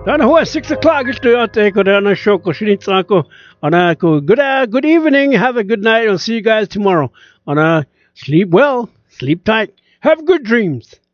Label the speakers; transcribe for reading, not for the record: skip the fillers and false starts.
Speaker 1: Dana 6 o'clock ito ate ko na show ko sinitsa ko. Ana ko good evening, have a good night. I'll see you guys tomorrow. Ana sleep well, sleep tight, have good dreams.